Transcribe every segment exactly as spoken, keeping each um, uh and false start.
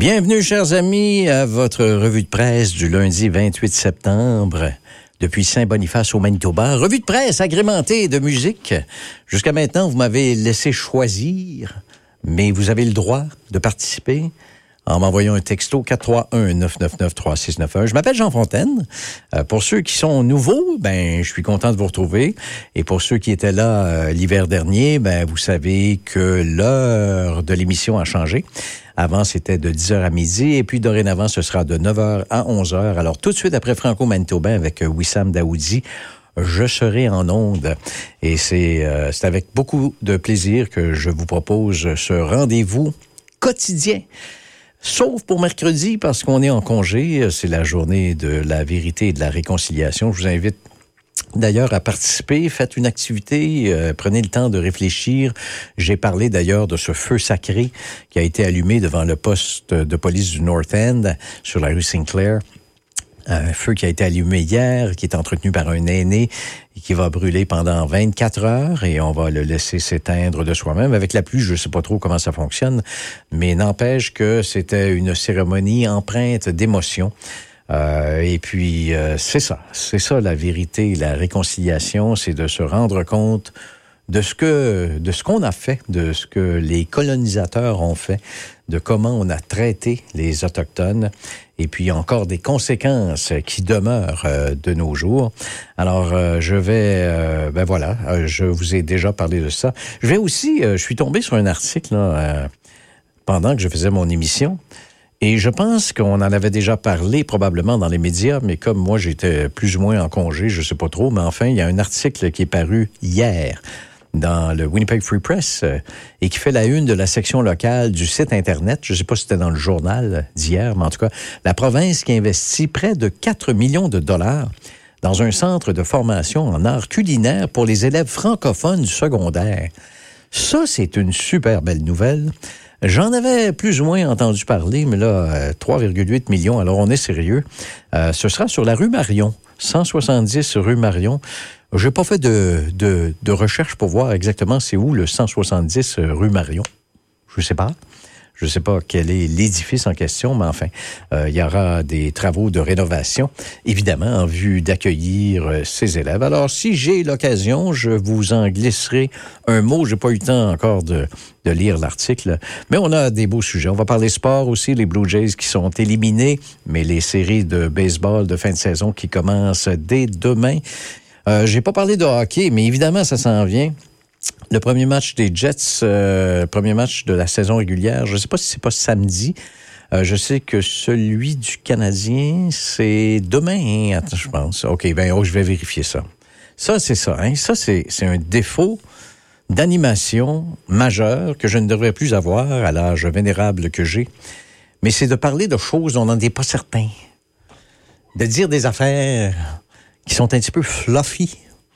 Bienvenue, chers amis, à votre revue de presse du lundi vingt-huit septembre. Depuis Saint-Boniface au Manitoba. Revue de presse agrémentée de musique. Jusqu'à maintenant, vous m'avez laissé choisir, mais vous avez le droit de participer en m'envoyant un texto quatre trois un neuf neuf neuf trois six neuf un. Je m'appelle Jean Fontaine. Euh, pour ceux qui sont nouveaux, ben, je suis content de vous retrouver. Et pour ceux qui étaient là euh, l'hiver dernier, ben, vous savez que l'heure de l'émission a changé. Avant, c'était de dix heures à midi, et puis dorénavant, ce sera de neuf heures à onze heures. Alors, tout de suite après Franco-Manitobain avec Wissam Daoudi, je serai en onde. Et c'est, euh, c'est avec beaucoup de plaisir que je vous propose ce rendez-vous quotidien. Sauf pour mercredi, parce qu'on est en congé. C'est la journée de la vérité et de la réconciliation. Je vous invite d'ailleurs à participer. Faites une activité. Euh, prenez le temps de réfléchir. J'ai parlé d'ailleurs de ce feu sacré qui a été allumé devant le poste de police du North End sur la rue Sinclair. Un feu qui a été allumé hier, qui est entretenu par un aîné et qui va brûler pendant vingt-quatre heures et on va le laisser s'éteindre de soi-même. Avec la pluie, je ne sais pas trop comment ça fonctionne, mais n'empêche que c'était une cérémonie empreinte d'émotion. Euh, et puis, euh, c'est ça. C'est ça la vérité, la réconciliation, c'est de se rendre compte de ce que, de ce qu'on a fait, de ce que les colonisateurs ont fait, de comment on a traité les Autochtones, et puis encore des conséquences qui demeurent euh, de nos jours. Alors, euh, je vais, euh, ben voilà, euh, je vous ai déjà parlé de ça. Je vais aussi, euh, je suis tombé sur un article là, euh, pendant que je faisais mon émission, et je pense qu'on en avait déjà parlé probablement dans les médias, mais comme moi j'étais plus ou moins en congé, je sais pas trop, mais enfin, il y a un article qui est paru hier dans le Winnipeg Free Press euh, et qui fait la une de la section locale du site Internet. Je ne sais pas si c'était dans le journal d'hier, mais en tout cas, la province qui investit près de quatre millions de dollars dans un centre de formation en art culinaire pour les élèves francophones du secondaire. Ça, c'est une super belle nouvelle. J'en avais plus ou moins entendu parler, mais là, euh, trois virgule huit millions, alors on est sérieux. Euh, ce sera sur la rue Marion, cent soixante-dix rue Marion. J'ai pas fait de, de, de recherche pour voir exactement c'est où le cent soixante-dix rue Marion. Je sais pas. Je sais pas quel est l'édifice en question, mais enfin, euh, il y aura des travaux de rénovation, évidemment, en vue d'accueillir euh, ces élèves. Alors, si j'ai l'occasion, je vous en glisserai un mot. J'ai pas eu le temps encore de, de lire l'article, mais on a des beaux sujets. On va parler sport aussi, les Blue Jays qui sont éliminés, mais les séries de baseball de fin de saison qui commencent dès demain. Euh, j'ai pas parlé de hockey, mais évidemment, ça s'en vient. Le premier match des Jets, euh, premier match de la saison régulière, je ne sais pas si c'est pas samedi. Euh, je sais que celui du Canadien, c'est demain, hein, attends, je pense. OK, ben oh, je vais vérifier ça. Ça, c'est ça. Hein? Ça, c'est, c'est un défaut d'animation majeur que je ne devrais plus avoir à l'âge vénérable que j'ai. Mais c'est de parler de choses dont on n'en est pas certain. De dire des affaires qui sont un petit peu fluffy.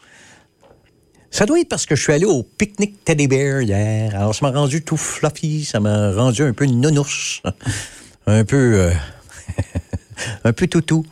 Ça doit être parce que je suis allé au pique-nique Teddy Bear hier. Alors, ça m'a rendu tout fluffy, ça m'a rendu un peu nounours, un peu... Euh, un peu toutou.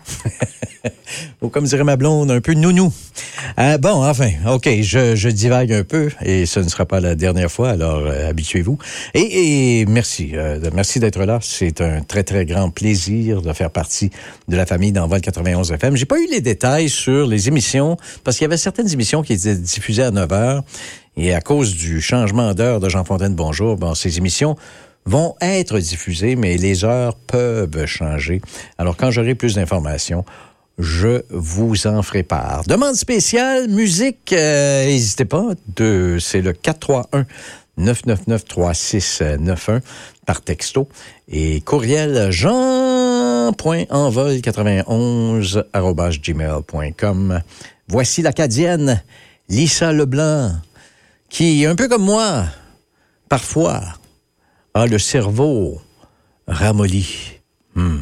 Ou comme dirait ma blonde, un peu nounou. Euh, bon, enfin, OK, je, je divague un peu et ce ne sera pas la dernière fois, alors euh, habituez-vous. Et, et merci, euh, merci d'être là. C'est un très, très grand plaisir de faire partie de la famille d'Envol quatre-vingt-onze F M. J'ai pas eu les détails sur les émissions, parce qu'il y avait certaines émissions qui étaient diffusées à neuf heures et à cause du changement d'heure de Jean Fontaine Bonjour, bon, ces émissions vont être diffusées, mais les heures peuvent changer. Alors, quand j'aurai plus d'informations, je vous en ferai part. Demande spéciale, musique, euh, n'hésitez pas, de, c'est le quatre trois un neuf neuf neuf trois six neuf un par texto et courriel jean point envol quatre-vingt-onze arobase gmail point com. Voici l'Acadienne Lisa Leblanc, qui, un peu comme moi, parfois, a le cerveau ramolli. Hmm.